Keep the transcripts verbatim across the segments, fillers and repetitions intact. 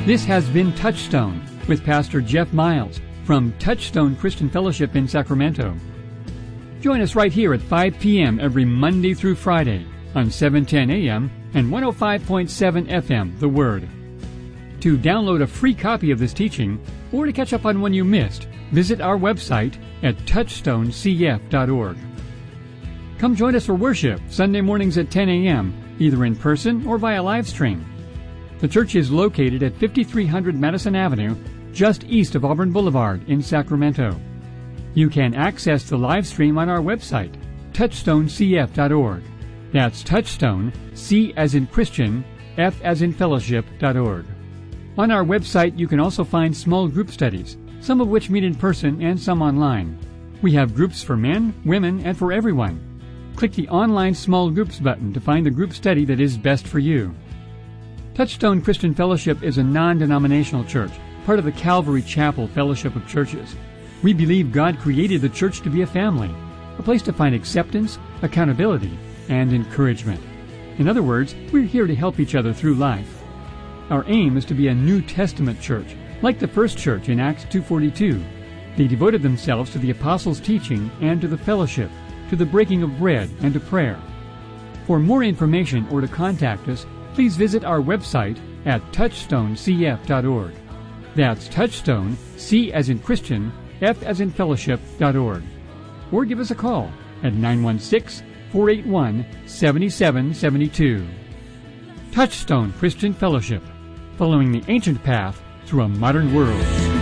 This has been Touchstone with Pastor Jeff Miles from Touchstone Christian Fellowship in Sacramento. Join us right here at five p.m. every Monday through Friday on seven ten a.m. and one oh five point seven F M, The Word. To download a free copy of this teaching or to catch up on one you missed, visit our website at touchstone c f dot org. Come join us for worship Sunday mornings at ten a.m., either in person or via live stream. The church is located at fifty-three hundred Madison Avenue, just east of Auburn Boulevard in Sacramento. You can access the live stream on our website, touchstone c f dot org. That's Touchstone, C as in Christian, F as in Fellowship dot org. On our website, you can also find small group studies, some of which meet in person and some online. We have groups for men, women, and for everyone. Click the Online Small Groups button to find the group study that is best for you. Touchstone Christian Fellowship is a non-denominational church, part of the Calvary Chapel Fellowship of Churches. We believe God created the church to be a family, a place to find acceptance, accountability, and encouragement. In other words, we're here to help each other through life. Our aim is to be a New Testament church, like the first church in Acts two forty-two. They devoted themselves to the apostles' teaching and to the fellowship, to the breaking of bread and to prayer. For more information or to contact us, please visit our website at touchstone c f dot org. That's Touchstone, C as in Christian, F as in Fellowship dot org. Or give us a call at nine one six, four eight one, seven seven seven two. Touchstone Christian Fellowship, following the ancient path through a modern world.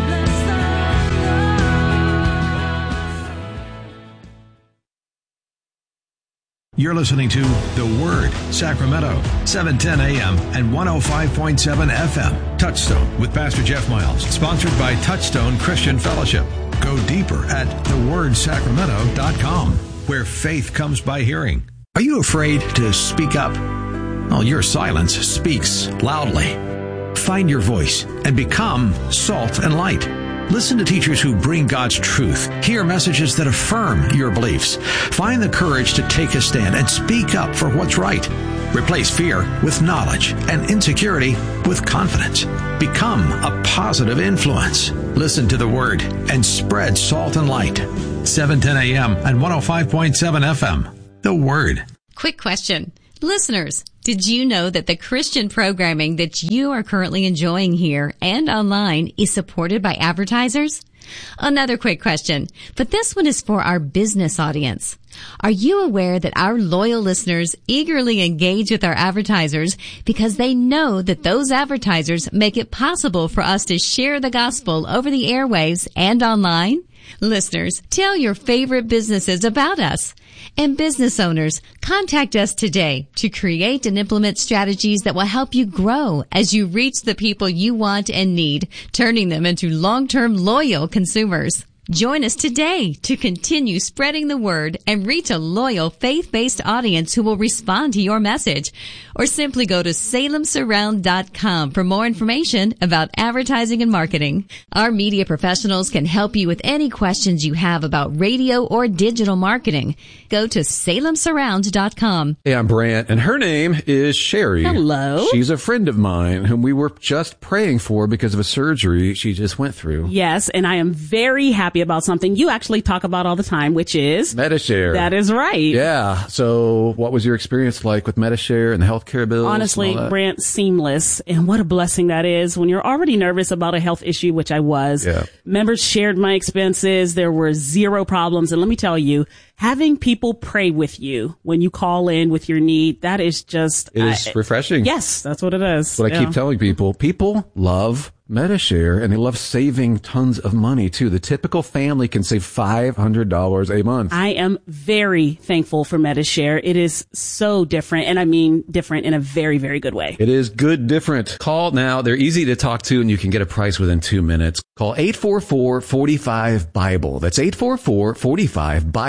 You're listening to The Word, Sacramento, seven ten a.m. and one oh five point seven F M. Touchstone with Pastor Jeff Miles, sponsored by Touchstone Christian Fellowship. Go deeper at the word sacramento dot com, where faith comes by hearing. Are you afraid to speak up? Well, your silence speaks loudly. Find your voice and become salt and light. Listen to teachers who bring God's truth. Hear messages that affirm your beliefs. Find the courage to take a stand and speak up for what's right. Replace fear with knowledge and insecurity with confidence. Become a positive influence. Listen to the Word and spread salt and light. seven ten a.m. and one oh five point seven F M. The Word. Quick question. Listeners, did you know that the Christian programming that you are currently enjoying here and online is supported by advertisers? Another quick question, but this one is for our business audience. Are you aware that our loyal listeners eagerly engage with our advertisers because they know that those advertisers make it possible for us to share the gospel over the airwaves and online? Listeners, tell your favorite businesses about us. And business owners, contact us today to create and implement strategies that will help you grow as you reach the people you want and need, turning them into long-term loyal consumers. Join us today to continue spreading the word and reach a loyal faith-based audience who will respond to your message. Or simply go to salem surround dot com for more information about advertising and marketing. Our media professionals can help you with any questions you have about radio or digital marketing. Go to salem surround dot com. Hey, I'm Brant, and her name is Sherry. Hello. She's a friend of mine whom we were just praying for because of a surgery she just went through. Yes, and I am very happy about something you actually talk about all the time, which is Medi-Share. That is right. Yeah. So what was your experience like with Medi-Share and the healthcare bills? Honestly, Brant, seamless. And what a blessing that is when you're already nervous about a health issue, which I was. Yeah. Members shared my expenses. There were zero problems. And let me tell you, having people pray with you when you call in with your need, that is just... It is I, refreshing. Yes, that's what it is. What I yeah. keep telling people, people love Medi-Share, and they love saving tons of money, too. The typical family can save five hundred dollars a month. I am very thankful for Medi-Share. It is so different, and I mean different in a very, very good way. It is good different. Call now. They're easy to talk to, and you can get a price within two minutes. Call eight four four, four five, BIBLE. That's eight four four, four five, BIBLE,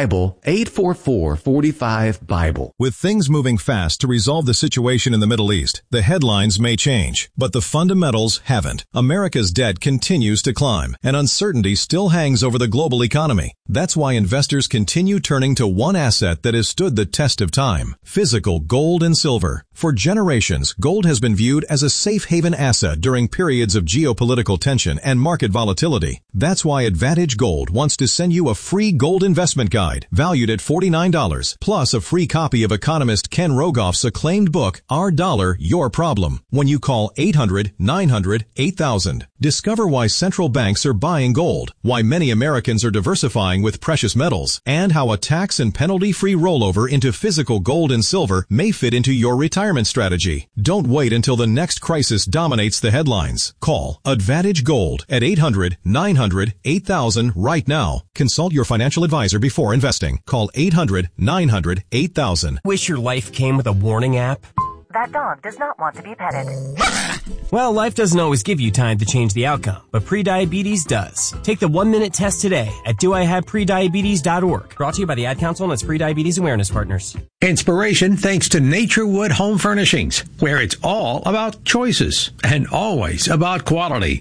eight four four, four five, Bible. With things moving fast to resolve the situation in the Middle East, the headlines may change, but the fundamentals haven't. America's debt continues to climb, and uncertainty still hangs over the global economy. That's why investors continue turning to one asset that has stood the test of time: physical gold and silver. For generations, gold has been viewed as a safe haven asset during periods of geopolitical tension and market volatility. That's why Advantage Gold wants to send you a free gold investment guide valued at forty-nine dollars, plus a free copy of economist Ken Rogoff's acclaimed book, Our Dollar, Your Problem, when you call eight hundred, nine hundred, eight thousand. Discover why central banks are buying gold, why many Americans are diversifying with precious metals, and how a tax and penalty-free rollover into physical gold and silver may fit into your retirement strategy. Don't wait until the next crisis dominates the headlines. Call Advantage Gold at eight hundred, nine hundred, eight thousand right now. Consult your financial advisor before investing. Call eight hundred, nine hundred, eight thousand. Wish your life came with a warning app? That dog does not want to be petted. Well, life doesn't always give you time to change the outcome, but prediabetes does. Take the one-minute test today at do I have prediabetes dot org. Brought to you by the Ad Council and its Prediabetes Awareness Partners. Inspiration thanks to Naturewood Home Furnishings, where it's all about choices and always about quality.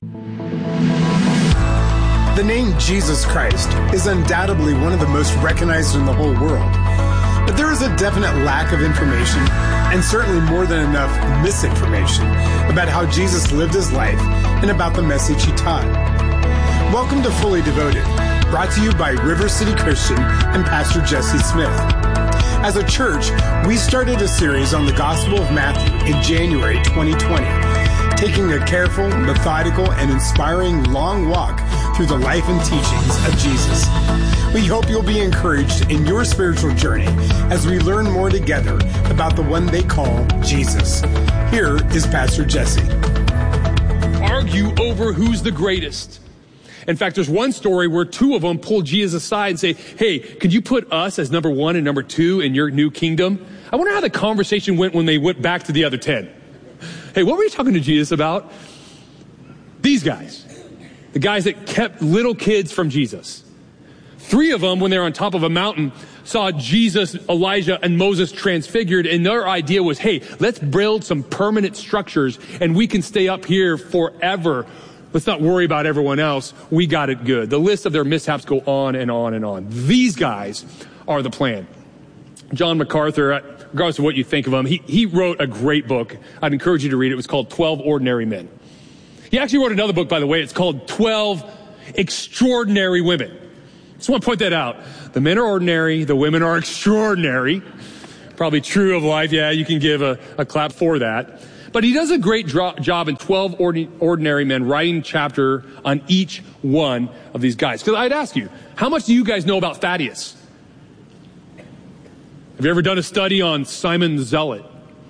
The name Jesus Christ is undoubtedly one of the most recognized in the whole world. But there is a definite lack of information, and certainly more than enough misinformation, about how Jesus lived his life and about the message he taught. Welcome to Fully Devoted, brought to you by River City Christian and Pastor Jesse Smith. As a church, we started a series on the Gospel of Matthew in January twenty twenty, taking a careful, methodical, and inspiring long walk through the life and teachings of Jesus. We hope you'll be encouraged in your spiritual journey as we learn more together about the one they call Jesus. Here is Pastor Jesse. Argue over who's the greatest. In fact, there's one story where two of them pull Jesus aside and say, hey, could you put us as number one and number two in your new kingdom? I wonder how the conversation went when they went back to the other ten. Hey, what were you talking to Jesus about? These guys, the guys that kept little kids from Jesus. Three of them, when they were on top of a mountain, saw Jesus, Elijah, and Moses transfigured, and their idea was, hey, let's build some permanent structures, and we can stay up here forever. Let's not worry about everyone else. We got it good. The list of their mishaps go on and on and on. These guys are the plan. John MacArthur, regardless of what you think of him, he, he wrote a great book. I'd encourage you to read it. It was called twelve Ordinary Men. He actually wrote another book, by the way. It's called twelve Extraordinary Women. Just want to point that out. The men are ordinary. The women are extraordinary. Probably true of life. Yeah, you can give a, a clap for that. But he does a great dro- job in twelve ordin- Ordinary Men, writing a chapter on each one of these guys. Because I'd ask you, how much do you guys know about Thaddeus? Have you ever done a study on Simon the Zealot?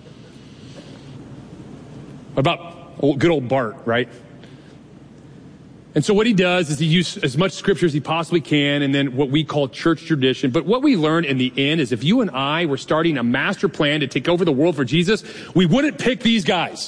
About old, good old Bart, right? And so what he does is he uses as much scripture as he possibly can, and then what we call church tradition. But what we learned in the end is if you and I were starting a master plan to take over the world for Jesus, we wouldn't pick these guys.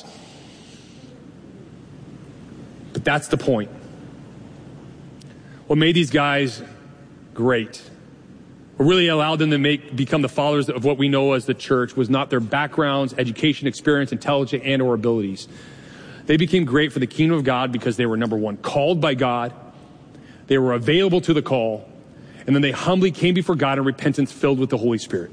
But that's the point. What made these guys great, what really allowed them to make become the followers of what we know as the church, was not their backgrounds, education, experience, intelligence, and or abilities. They became great for the kingdom of God because they were, number one, called by God. They were available to the call. And then they humbly came before God in repentance, filled with the Holy Spirit.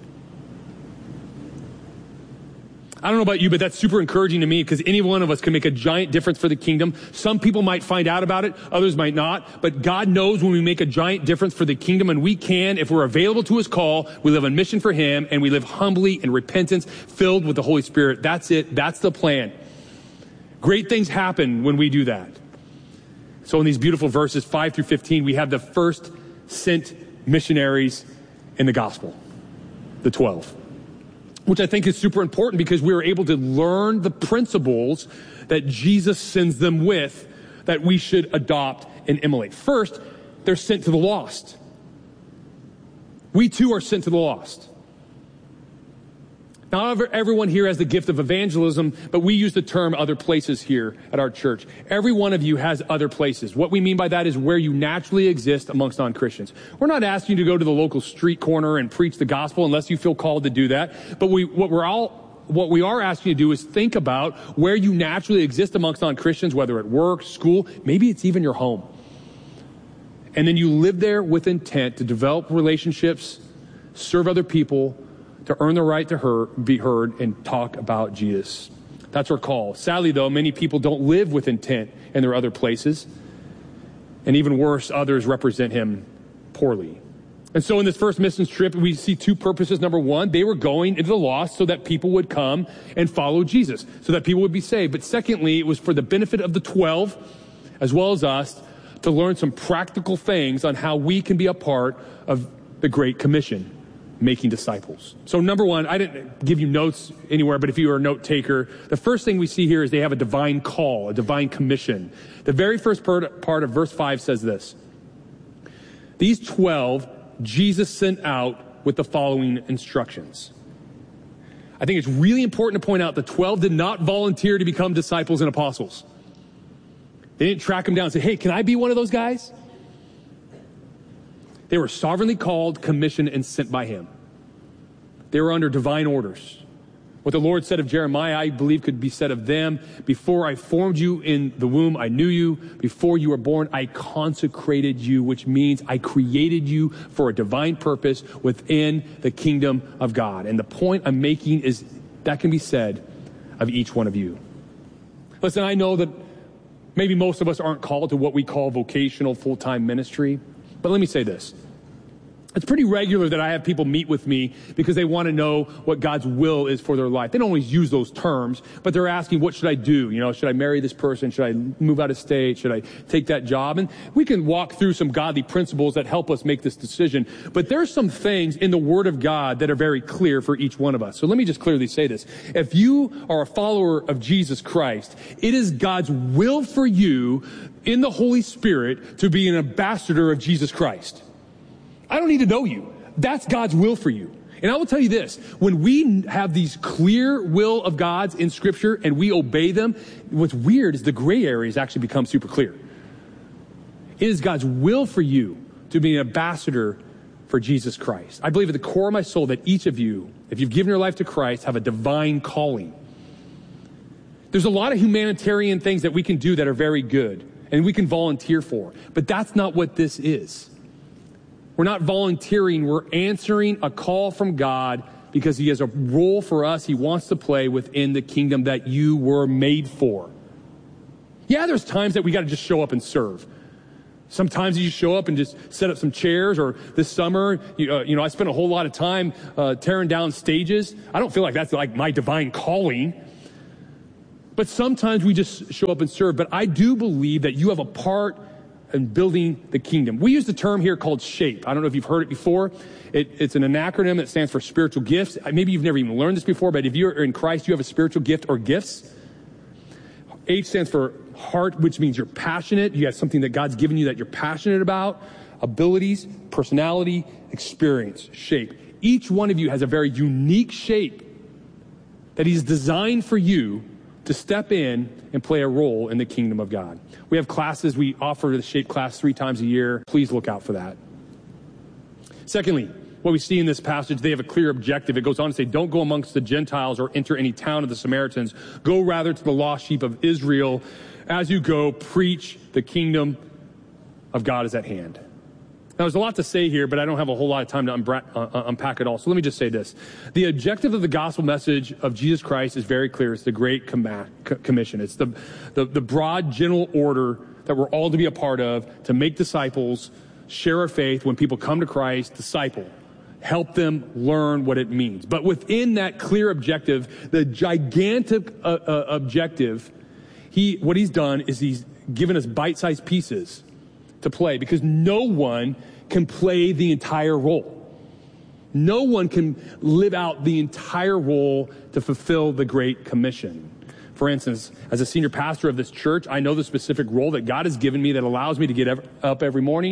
I don't know about you, but that's super encouraging to me because any one of us can make a giant difference for the kingdom. Some people might find out about it. Others might not. But God knows when we make a giant difference for the kingdom, and we can, if we're available to his call, we live on mission for him, and we live humbly in repentance, filled with the Holy Spirit. That's it. That's the plan. Great things happen when we do that. So in these beautiful verses, five through fifteen, we have the first sent missionaries in the gospel, the twelve, which I think is super important because we are able to learn the principles that Jesus sends them with that we should adopt and emulate. First, they're sent to the lost. We too are sent to the lost. Not everyone here has the gift of evangelism, but we use the term other places here at our church. Every one of you has other places. What we mean by that is where you naturally exist amongst non-Christians. We're not asking you to go to the local street corner and preach the gospel unless you feel called to do that. But we, what we're all, what we are asking you to do is think about where you naturally exist amongst non-Christians, whether at work, school, maybe it's even your home. And then you live there with intent to develop relationships, serve other people, to earn the right to hear, be heard and talk about Jesus. That's our call. Sadly, though, many people don't live with intent in their other places. And even worse, others represent him poorly. And so in this first missions trip, we see two purposes. Number one, they were going into the lost so that people would come and follow Jesus, so that people would be saved. But secondly, it was for the benefit of the twelve, as well as us, to learn some practical things on how we can be a part of the Great Commission, making disciples. So number one, I didn't give you notes anywhere, but if you are a note taker, the first thing we see here is they have a divine call, a divine commission. The very first part, part of verse five says this: these twelve Jesus sent out with the following instructions. I think it's really important to point out the twelve did not volunteer to become disciples and apostles. They didn't track them down and say, hey, can I be one of those guys? They were sovereignly called, commissioned, and sent by him. They were under divine orders. What the Lord said of Jeremiah, I believe could be said of them. Before I formed you in the womb, I knew you. Before you were born, I consecrated you, which means I created you for a divine purpose within the kingdom of God. And the point I'm making is that can be said of each one of you. Listen, I know that maybe most of us aren't called to what we call vocational full-time ministry. But let me say this. It's pretty regular that I have people meet with me because they want to know what God's will is for their life. They don't always use those terms, but they're asking, what should I do? You know, should I marry this person? Should I move out of state? Should I take that job? And we can walk through some godly principles that help us make this decision. But there's some things in the Word of God that are very clear for each one of us. So let me just clearly say this. If you are a follower of Jesus Christ, it is God's will for you in the Holy Spirit to be an ambassador of Jesus Christ. I don't need to know you. That's God's will for you. And I will tell you this, when we have these clear will of God's in Scripture and we obey them, what's weird is the gray areas actually become super clear. It is God's will for you to be an ambassador for Jesus Christ. I believe at the core of my soul that each of you, if you've given your life to Christ, have a divine calling. There's a lot of humanitarian things that we can do that are very good and we can volunteer for, but that's not what this is. We're not volunteering, we're answering a call from God because he has a role for us he wants to play within the kingdom that you were made for. Yeah, there's times that we got to just show up and serve. Sometimes you just show up and just set up some chairs, or this summer, you, uh, you know, I spent a whole lot of time uh, tearing down stages. I don't feel like that's like my divine calling. But sometimes we just show up and serve. But I do believe that you have a part and building the kingdom. We use the term here called SHAPE. I don't know if you've heard it before. It, it's an acronym that stands for spiritual gifts. Maybe you've never even learned this before, but if you're in Christ, you have a spiritual gift or gifts. H stands for heart, which means you're passionate. You have something that God's given you that you're passionate about. Abilities, personality, experience, shape. Each one of you has a very unique shape that he's designed for you to step in and play a role in the kingdom of God. We have classes. We offer the SHAPE class three times a year. Please look out for that. Secondly, what we see in this passage, they have a clear objective. It goes on to say, don't go amongst the Gentiles or enter any town of the Samaritans. Go rather to the lost sheep of Israel. As you go, preach the kingdom of God is at hand. Now, there's a lot to say here, but I don't have a whole lot of time to unbra- uh, unpack it all. So let me just say this. The objective of the gospel message of Jesus Christ is very clear. It's the Great Com- Commission. It's the, the, the broad general order that we're all to be a part of, to make disciples, share our faith. When people come to Christ, disciple. Help them learn what it means. But within that clear objective, the gigantic uh, uh, objective, he what he's done is he's given us bite-sized pieces to play, because no one can play the entire role. No one can live out the entire role to fulfill the Great Commission. For instance, as a senior pastor of this church, I know the specific role that God has given me that allows me to get up every morning,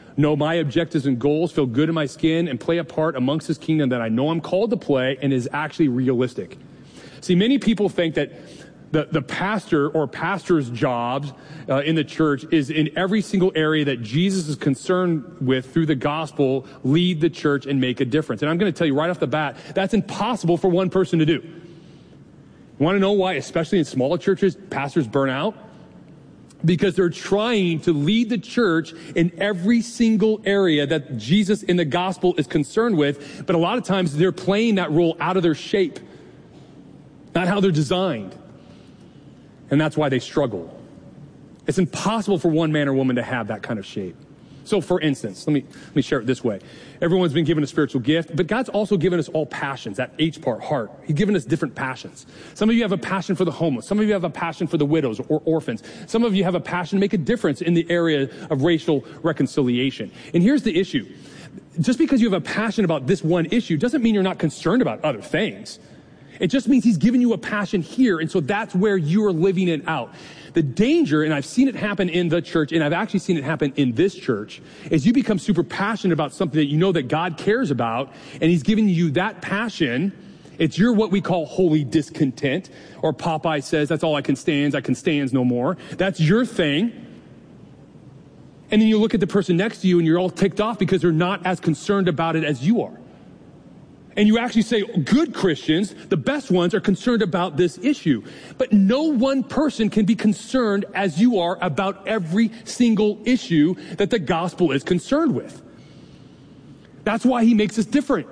know my objectives and goals, feel good in my skin, and play a part amongst his kingdom that I know I'm called to play and is actually realistic. See, many people think that the, the pastor or pastor's jobs uh, in the church is in every single area that Jesus is concerned with through the gospel, lead the church and make a difference. And I'm going to tell you right off the bat, that's impossible for one person to do. You want to know why, especially in smaller churches, pastors burn out? Because they're trying to lead the church in every single area that Jesus in the gospel is concerned with. But a lot of times they're playing that role out of their shape, not how they're designed. And that's why they struggle. It's impossible for one man or woman to have that kind of shape. So for instance, let me, let me share it this way. Everyone's been given a spiritual gift, but God's also given us all passions, that H part, heart. He's given us different passions. Some of you have a passion for the homeless. Some of you have a passion for the widows or orphans. Some of you have a passion to make a difference in the area of racial reconciliation. And here's the issue. Just because you have a passion about this one issue doesn't mean you're not concerned about other things. It just means he's given you a passion here, and so that's where you are living it out. The danger, and I've seen it happen in the church, and I've actually seen it happen in this church, is you become super passionate about something that you know that God cares about, and he's giving you that passion. It's your what we call holy discontent, or Popeye says, that's all I can stand, I can stand no more. That's your thing. And then you look at the person next to you, and you're all ticked off because they're not as concerned about it as you are. And you actually say, good Christians, the best ones, are concerned about this issue. But no one person can be concerned as you are about every single issue that the gospel is concerned with. That's why he makes us different.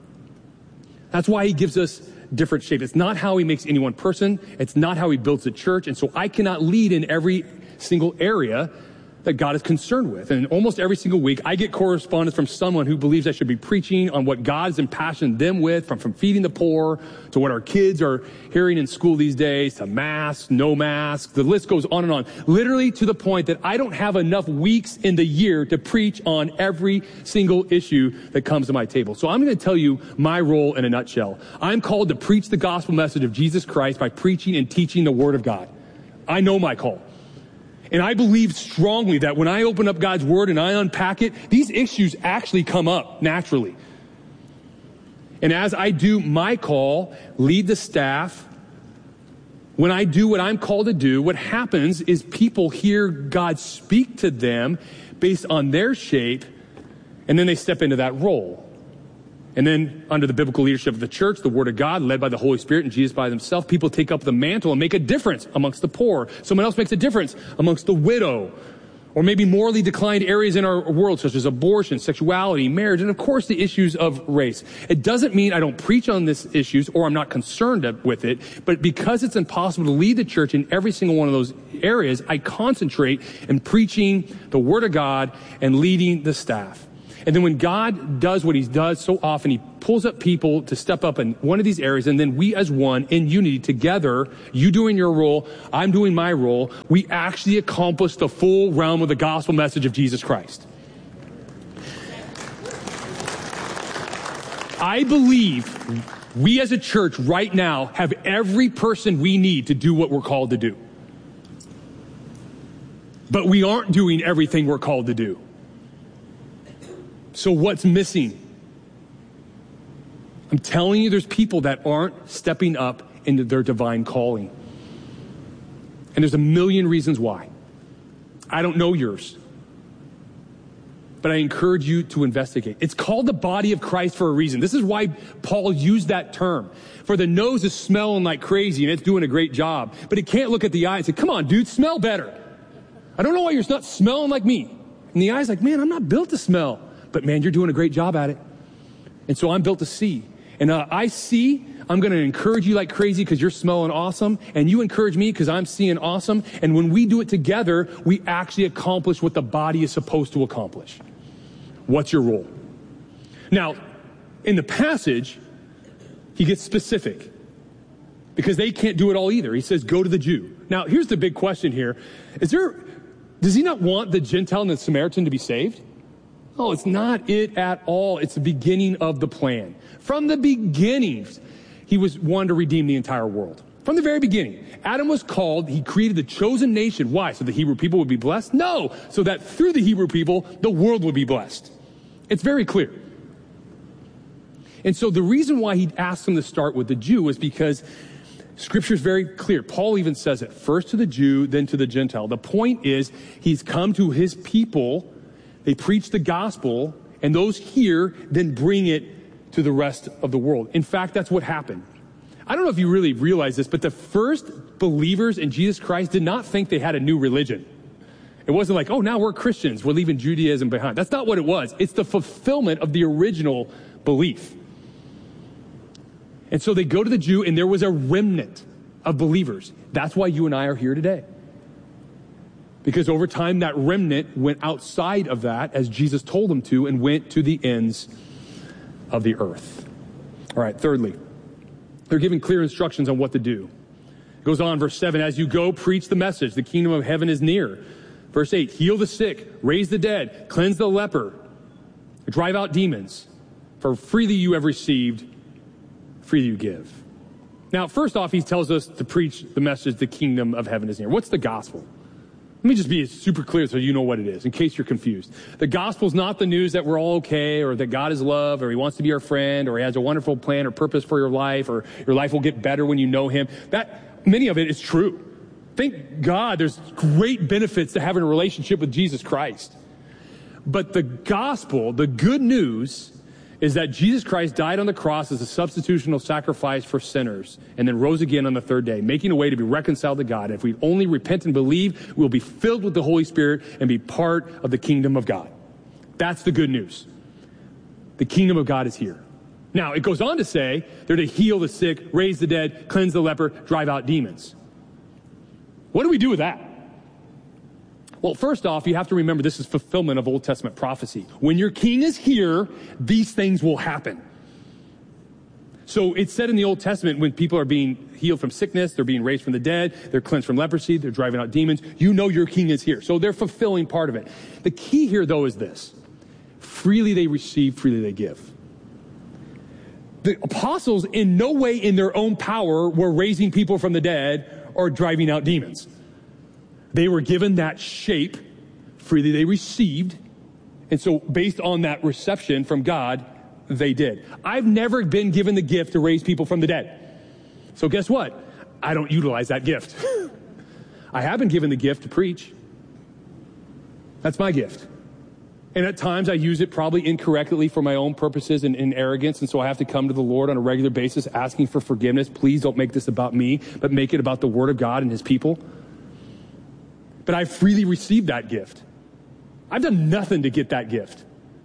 That's why he gives us different shape. It's not how he makes any one person. It's not how he builds a church. And so I cannot lead in every single area that God is concerned with. And almost every single week, I get correspondence from someone who believes I should be preaching on what God's impassioned them with, from, from feeding the poor to what our kids are hearing in school these days, to masks, no masks. The list goes on and on. Literally to the point that I don't have enough weeks in the year to preach on every single issue that comes to my table. So I'm going to tell you my role in a nutshell. I'm called to preach the gospel message of Jesus Christ by preaching and teaching the word of God. I know my call. And I believe strongly that when I open up God's word and I unpack it, these issues actually come up naturally. And as I do my call, lead the staff, when I do what I'm called to do, what happens is people hear God speak to them based on their shape, and then they step into that role. And then under the biblical leadership of the church, the word of God, led by the Holy Spirit and Jesus by themselves, people take up the mantle and make a difference amongst the poor. Someone else makes a difference amongst the widow, or maybe morally declined areas in our world, such as abortion, sexuality, marriage, and of course the issues of race. It doesn't mean I don't preach on these issues or I'm not concerned with it, but because it's impossible to lead the church in every single one of those areas, I concentrate in preaching the word of God and leading the staff. And then when God does what he does so often, he pulls up people to step up in one of these areas, and then we as one, in unity, together, you doing your role, I'm doing my role, we actually accomplish the full realm of the gospel message of Jesus Christ. I believe we as a church right now have every person we need to do what we're called to do. But we aren't doing everything we're called to do. So what's missing? I'm telling you, there's people that aren't stepping up into their divine calling. And there's a million reasons why. I don't know yours. But I encourage you to investigate. It's called the body of Christ for a reason. This is why Paul used that term. For the nose is smelling like crazy and it's doing a great job. But it can't look at the eye and say, come on, dude, smell better. I don't know why you're not smelling like me. And the eye's like, man, I'm not built to smell. But man, you're doing a great job at it. And so I'm built to see. And uh, I see, I'm going to encourage you like crazy because you're smelling awesome. And you encourage me because I'm seeing awesome. And when we do it together, we actually accomplish what the body is supposed to accomplish. What's your role? Now, in the passage, he gets specific because they can't do it all either. He says, go to the Jew. Now, here's the big question here. Is there, does he not want the Gentile and the Samaritan to be saved? No, it's not it at all. It's the beginning of the plan. From the beginning, he was one to redeem the entire world. From the very beginning, Adam was called, he created the chosen nation. Why? So the Hebrew people would be blessed? No, so that through the Hebrew people, the world would be blessed. It's very clear. And so the reason why he asked them to start with the Jew was because Scripture is very clear. Paul even says it, first to the Jew, then to the Gentile. The point is, he's come to his people, they preach the gospel, and those here then bring it to the rest of the world. In fact, that's what happened. I don't know if you really realize this, but the first believers in Jesus Christ did not think they had a new religion. It wasn't like, oh, now we're Christians, we're leaving Judaism behind. That's not what it was. It's the fulfillment of the original belief. And so they go to the Jew, and there was a remnant of believers. That's why you and I are here today. Because over time, that remnant went outside of that, as Jesus told them to, and went to the ends of the earth. All right, thirdly, they're giving clear instructions on what to do. It goes on, verse seven, as you go, preach the message. The kingdom of heaven is near. Verse eight, heal the sick, raise the dead, cleanse the leper, drive out demons. For freely you have received, freely you give. Now, first off, he tells us to preach the message, the kingdom of heaven is near. What's the gospel? Let me just be super clear so you know what it is, in case you're confused. The gospel is not the news that we're all okay, or that God is love, or he wants to be our friend, or he has a wonderful plan or purpose for your life, or your life will get better when you know him. That, many of it is true. Thank God there's great benefits to having a relationship with Jesus Christ. But the gospel, the good news, is that Jesus Christ died on the cross as a substitutional sacrifice for sinners and then rose again on the third day, making a way to be reconciled to God. If we only repent and believe, we'll be filled with the Holy Spirit and be part of the kingdom of God. That's the good news. The kingdom of God is here. Now, it goes on to say they're to heal the sick, raise the dead, cleanse the leper, drive out demons. What do we do with that? Well, first off, you have to remember this is fulfillment of Old Testament prophecy. When your king is here, these things will happen. So it's said in the Old Testament when people are being healed from sickness, they're being raised from the dead, they're cleansed from leprosy, they're driving out demons, you know your king is here. So they're fulfilling part of it. The key here, though, is this. Freely they receive, freely they give. The apostles in no way in their own power were raising people from the dead or driving out demons. They were given that shape, freely they received, and so based on that reception from God, they did. I've never been given the gift to raise people from the dead. So guess what? I don't utilize that gift. I have been given the gift to preach. That's my gift. And at times I use it probably incorrectly for my own purposes and, and arrogance, and so I have to come to the Lord on a regular basis asking for forgiveness. Please don't make this about me, but make it about the Word of God and His people. But I freely received that gift. I've done nothing to get that gift.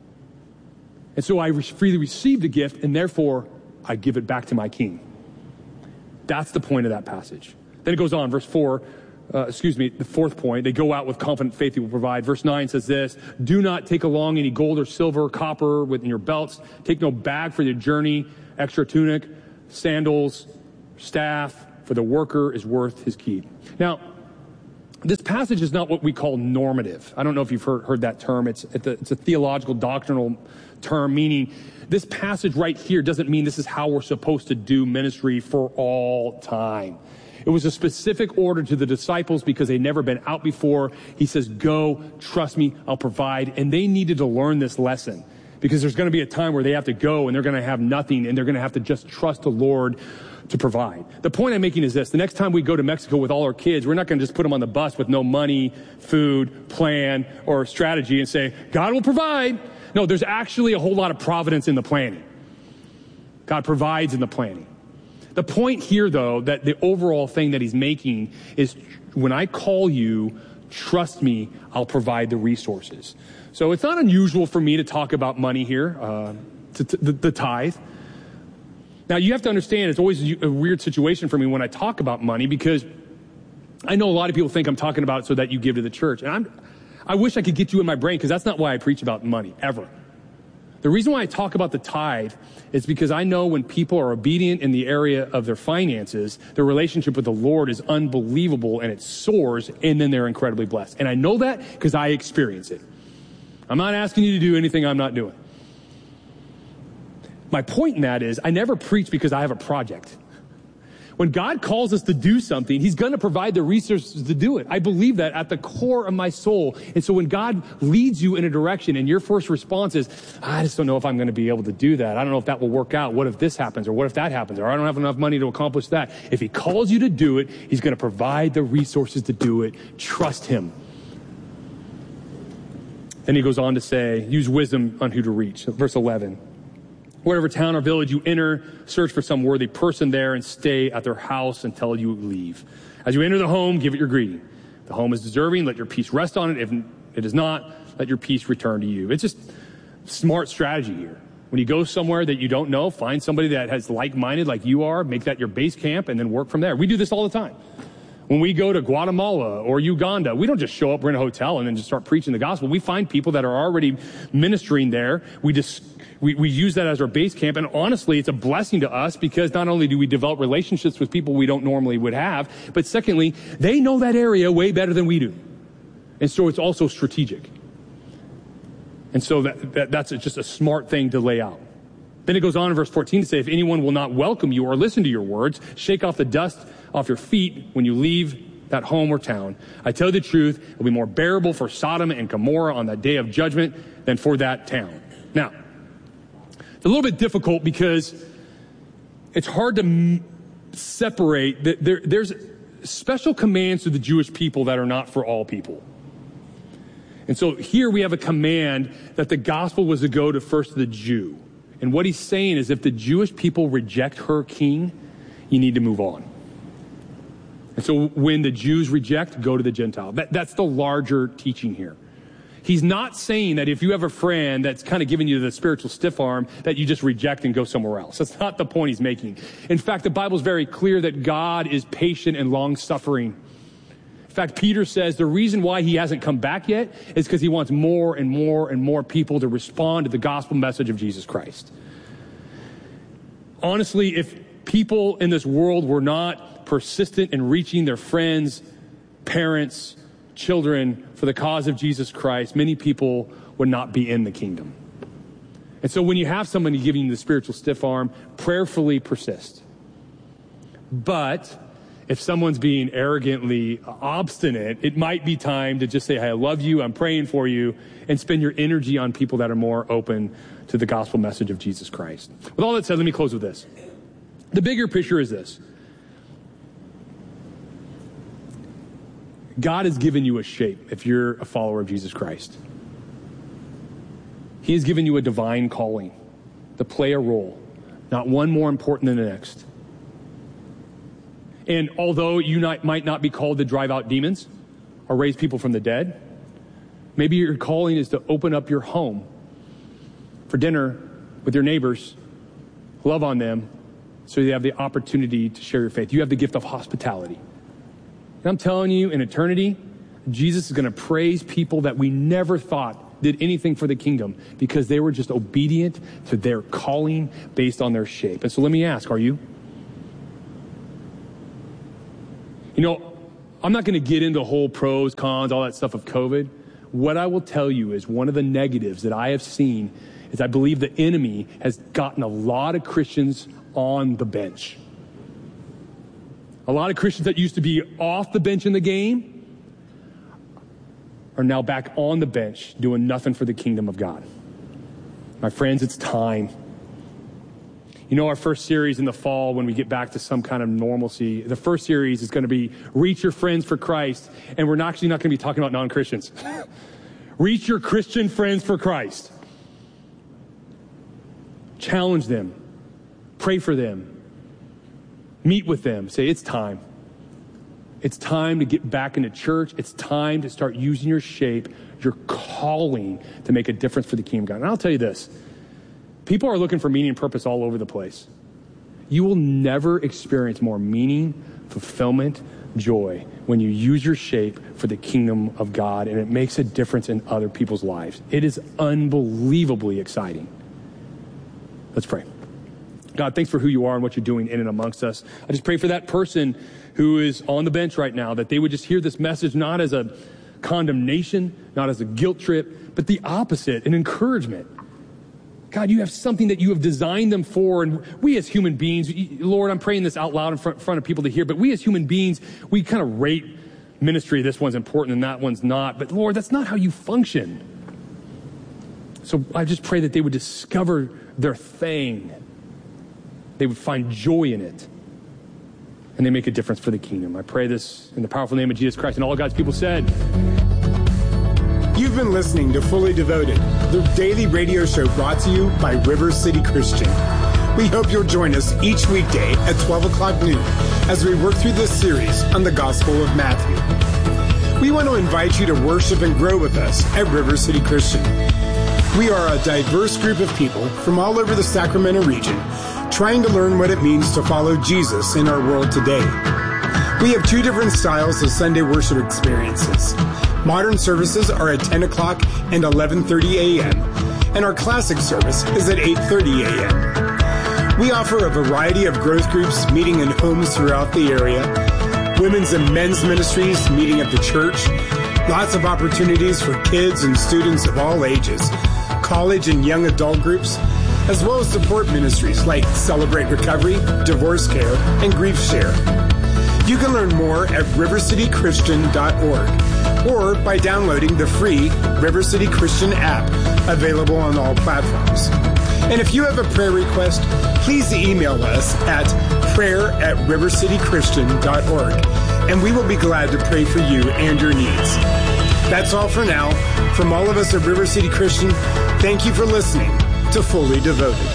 And so I re- freely received the gift, and therefore I give it back to my King. That's the point of that passage. Then it goes on, verse four, uh, excuse me, the fourth point, they go out with confident faith He will provide. Verse nine says this, do not take along any gold or silver, copper within your belts. Take no bag for your journey, extra tunic, sandals, staff, for the worker is worth his keep. Now, this passage is not what we call normative. I don't know if you've heard, heard that term. It's, it's, a, it's a theological, doctrinal term, meaning this passage right here doesn't mean this is how we're supposed to do ministry for all time. It was a specific order to the disciples because they'd never been out before. He says, go, trust me, I'll provide. And they needed to learn this lesson because there's going to be a time where they have to go and they're going to have nothing and they're going to have to just trust the Lord to provide. The point I'm making is this. The next time we go to Mexico with all our kids, we're not going to just put them on the bus with no money, food, plan, or strategy and say, God will provide. No, there's actually a whole lot of providence in the planning. God provides in the planning. The point here, though, that the overall thing that he's making is when I call you, trust me, I'll provide the resources. So it's not unusual for me to talk about money here, uh, to, to, the, the tithe. Now, you have to understand, it's always a weird situation for me when I talk about money because I know a lot of people think I'm talking about it so that you give to the church. And I'm, I wish I could get you in my brain because that's not why I preach about money, ever. The reason why I talk about the tithe is because I know when people are obedient in the area of their finances, their relationship with the Lord is unbelievable and it soars, and then they're incredibly blessed. And I know that because I experience it. I'm not asking you to do anything I'm not doing. My point in that is I never preach because I have a project. When God calls us to do something, he's going to provide the resources to do it. I believe that at the core of my soul. And so when God leads you in a direction and your first response is, I just don't know if I'm going to be able to do that. I don't know if that will work out. What if this happens? Or what if that happens? Or I don't have enough money to accomplish that. If he calls you to do it, he's going to provide the resources to do it. Trust him. Then he goes on to say, use wisdom on who to reach. Verse eleven. Whatever town or village you enter, search for some worthy person there and stay at their house until you leave. As you enter the home, give it your greeting. If the home is deserving, let your peace rest on it. If it is not, let your peace return to you. It's just smart strategy here. When you go somewhere that you don't know, find somebody that has like-minded like you are, make that your base camp, and then work from there. We do this all the time. When we go to Guatemala or Uganda, we don't just show up, we're in a hotel, and then just start preaching the gospel. We find people that are already ministering there. We just we, we use that as our base camp, and honestly, it's a blessing to us because not only do we develop relationships with people we don't normally would have, but secondly, they know that area way better than we do. And so it's also strategic. And so that, that that's just a smart thing to lay out. Then it goes on in verse fourteen to say, if anyone will not welcome you or listen to your words, shake off the dust off your feet when you leave that home or town. I tell you the truth, it will be more bearable for Sodom and Gomorrah on that day of judgment than for that town. Now, it's a little bit difficult because it's hard to m- separate. That there, there's special commands to the Jewish people that are not for all people. And so here we have a command that the gospel was to go to first the Jew. And what he's saying is if the Jewish people reject her king, you need to move on. And so when the Jews reject, go to the Gentile. That, that's the larger teaching here. He's not saying that if you have a friend that's kind of giving you the spiritual stiff arm, that you just reject and go somewhere else. That's not the point he's making. In fact, the Bible is very clear that God is patient and long-suffering. In fact, Peter says the reason why he hasn't come back yet is because he wants more and more and more people to respond to the gospel message of Jesus Christ. Honestly, if people in this world were not persistent in reaching their friends, parents, children for the cause of Jesus Christ, many people would not be in the kingdom. And so when you have somebody giving you the spiritual stiff arm, prayerfully persist. But if someone's being arrogantly obstinate, it might be time to just say, hey, I love you, I'm praying for you, and spend your energy on people that are more open to the gospel message of Jesus Christ. With all that said, let me close with this. The bigger picture is this. God has given you a shape if you're a follower of Jesus Christ. He has given you a divine calling to play a role, not one more important than the next. And although you not, might not be called to drive out demons or raise people from the dead, maybe your calling is to open up your home for dinner with your neighbors, love on them, so you have the opportunity to share your faith. You have the gift of hospitality. And I'm telling you, in eternity, Jesus is going to praise people that we never thought did anything for the kingdom because they were just obedient to their calling based on their shape. And so let me ask, are you? You know, I'm not going to get into the whole pros, cons, all that stuff of COVID. What I will tell you is one of the negatives that I have seen is I believe the enemy has gotten a lot of Christians on the bench. A lot of Christians that used to be off the bench in the game are now back on the bench doing nothing for the kingdom of God. My friends, it's time. You know, our first series in the fall, when we get back to some kind of normalcy, the first series is going to be Reach Your Friends for Christ. And we're actually not going to be talking about non-Christians. Reach your Christian friends for Christ. Challenge them. Pray for them. Meet with them. Say, it's time. It's time to get back into church. It's time to start using your shape, your calling to make a difference for the kingdom of God. And I'll tell you this. People are looking for meaning and purpose all over the place. You will never experience more meaning, fulfillment, joy when you use your shape for the kingdom of God, and it makes a difference in other people's lives. It is unbelievably exciting. Let's pray. God, thanks for who you are and what you're doing in and amongst us. I just pray for that person who is on the bench right now, that they would just hear this message not as a condemnation, not as a guilt trip, but the opposite, an encouragement. God, you have something that you have designed them for. And we as human beings, Lord, I'm praying this out loud in front, front of people to hear, but we as human beings, we kind of rate ministry. This one's important and that one's not. But Lord, that's not how you function. So I just pray that they would discover their thing. They would find joy in it. And they make a difference for the kingdom. I pray this in the powerful name of Jesus Christ. And all God's people said. You've been listening to Fully Devoted, the daily radio show brought to you by River City Christian. We hope you'll join us each weekday at twelve o'clock noon as we work through this series on the Gospel of Matthew. We want to invite you to worship and grow with us at River City Christian. We are a diverse group of people from all over the Sacramento region trying to learn what it means to follow Jesus in our world today. We have two different styles of Sunday worship experiences. Modern services are at ten o'clock and eleven thirty a.m., and our classic service is at eight thirty a.m. We offer a variety of growth groups meeting in homes throughout the area, women's and men's ministries meeting at the church, lots of opportunities for kids and students of all ages, college and young adult groups, as well as support ministries like Celebrate Recovery, Divorce Care, and Grief Share. You can learn more at river city christian dot org or by downloading the free River City Christian app available on all platforms. And if you have a prayer request, please email us at prayer at river city christian dot org, and we will be glad to pray for you and your needs. That's all for now. From all of us at River City Christian, thank you for listening to Fully Devoted.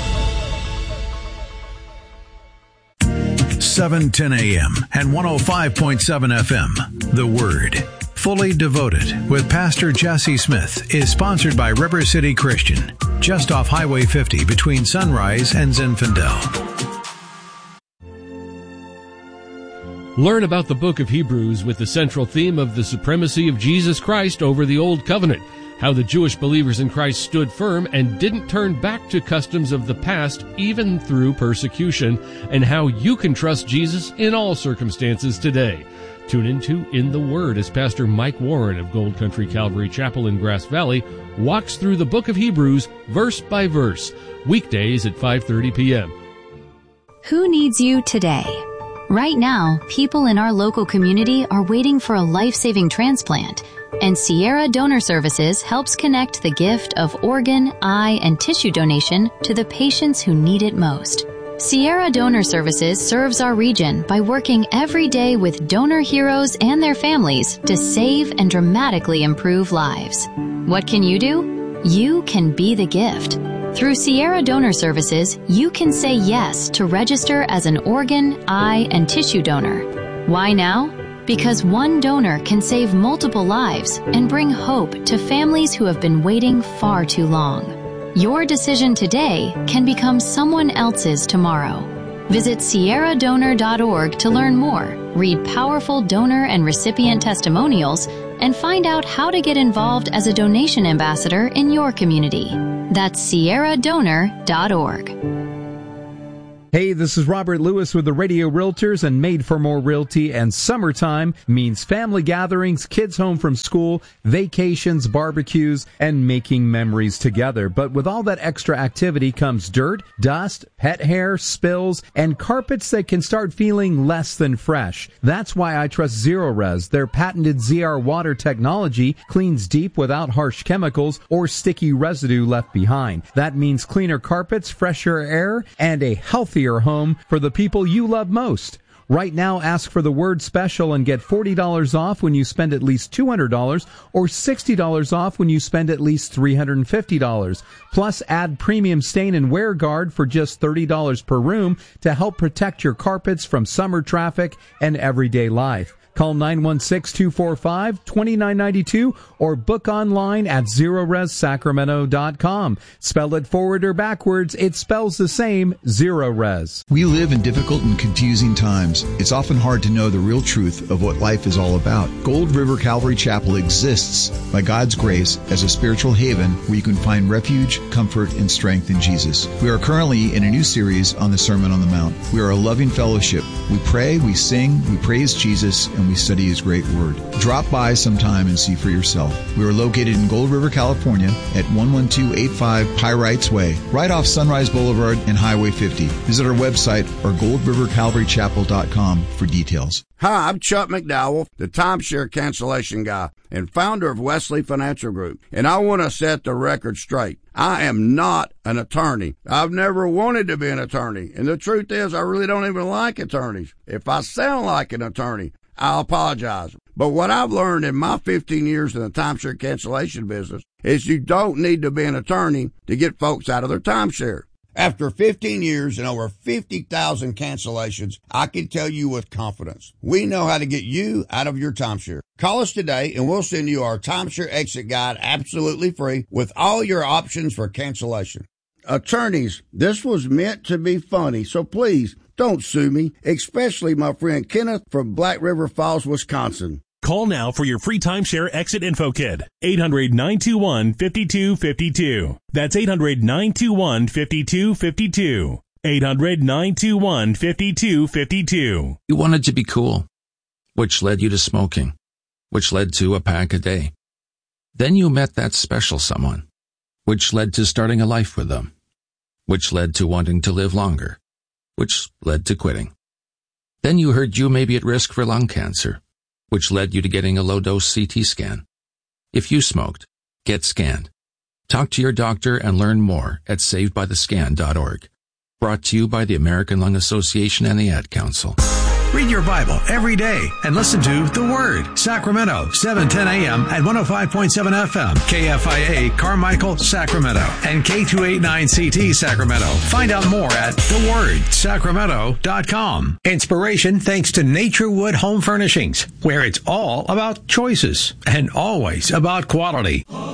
seven ten a.m. and one oh five point seven F M. The Word. Fully Devoted with Pastor Jesse Smith is sponsored by River City Christian, just off Highway fifty between Sunrise and Zinfandel. Learn about the book of Hebrews with the central theme of the supremacy of Jesus Christ over the Old Covenant, how the Jewish believers in Christ stood firm and didn't turn back to customs of the past even through persecution, and how you can trust Jesus in all circumstances today. Tune into In the Word as Pastor Mike Warren of Gold Country Calvary Chapel in Grass Valley walks through the book of Hebrews verse by verse, weekdays at five thirty p.m. Who needs you today? Right now, people in our local community are waiting for a life-saving transplant, and Sierra Donor Services helps connect the gift of organ, eye, and tissue donation to the patients who need it most. Sierra Donor Services serves our region by working every day with donor heroes and their families to save and dramatically improve lives. What can you do? You can be the gift. Through Sierra Donor Services, you can say yes to register as an organ, eye, and tissue donor. Why now? Because one donor can save multiple lives and bring hope to families who have been waiting far too long. Your decision today can become someone else's tomorrow. Visit sierra donor dot org to learn more, read powerful donor and recipient testimonials, and find out how to get involved as a donation ambassador in your community. That's sierra donor dot org. Hey, this is Robert Lewis with the Radio Realtors and Made for More Realty, and summertime means family gatherings, kids home from school, vacations, barbecues, and making memories together. But with all that extra activity comes dirt, dust, pet hair, spills, and carpets that can start feeling less than fresh. That's why I trust Zerorez. Their patented Z R water technology cleans deep without harsh chemicals or sticky residue left behind. That means cleaner carpets, fresher air, and a healthier home for the people you love most. Right now, ask for the word special and get forty dollars off when you spend at least two hundred dollars or sixty dollars off when you spend at least three hundred fifty dollars. Plus, add premium stain and wear guard for just thirty dollars per room to help protect your carpets from summer traffic and everyday life. Call nine one six, two four five, two nine nine two or book online at zerorez sacramento dot com. Spell it forward or backwards, it spells the same, Zerorez. We live in difficult and confusing times. It's often hard to know the real truth of what life is all about. Gold River Calvary Chapel exists by God's grace as a spiritual haven where you can find refuge, comfort, and strength in Jesus. We are currently in a new series on the Sermon on the Mount. We are a loving fellowship. We pray, we sing, we praise Jesus, and we study His great Word. Drop by sometime and see for yourself. We are located in Gold River, California at one one two eight five Pyrites Way, right off Sunrise Boulevard and Highway fifty. Visit our website or gold river calvary chapel dot com for details. Hi, I'm Chuck McDowell, the timeshare cancellation guy and founder of Wesley Financial Group, and I want to set the record straight. I am not an attorney. I've never wanted to be an attorney, and the truth is I really don't even like attorneys. If I sound like an attorney, I'll apologize. But what I've learned in my fifteen years in the timeshare cancellation business is you don't need to be an attorney to get folks out of their timeshare. After fifteen years and over fifty thousand cancellations, I can tell you with confidence, we know how to get you out of your timeshare. Call us today and we'll send you our timeshare exit guide absolutely free with all your options for cancellation. Attorneys, this was meant to be funny, so please don't sue me, especially my friend Kenneth from Black River Falls, Wisconsin. Call now for your free timeshare exit info kit. eight hundred nine two one five two five two. That's eight hundred nine two one five two five two. eight hundred nine two one five two five two. You wanted to be cool, which led you to smoking, which led to a pack a day. Then you met that special someone, which led to starting a life with them, which led to wanting to live longer, which led to quitting. Then you heard you may be at risk for lung cancer, which led you to getting a low-dose C T scan. If you smoked, get scanned. Talk to your doctor and learn more at saved by the scan dot org. Brought to you by the American Lung Association and the Ad Council. Read your Bible every day and listen to The Word, Sacramento, seven ten a.m. at one oh five point seven F M, K F I A, Carmichael, Sacramento, and K two eighty-nine C T, Sacramento. Find out more at the word sacramento dot com. Inspiration thanks to Naturewood Home Furnishings, where it's all about choices and always about quality.